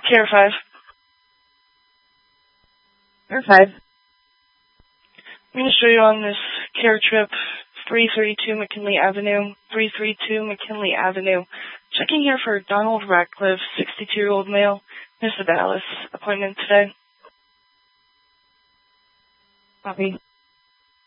Care 5. Care 5. I'm going to show you on this care trip, 332 McKinley Avenue, 332 McKinley Avenue. Checking here for Donald Ratcliffe, 62-year-old male. Here's the Dallas appointment today. Copy.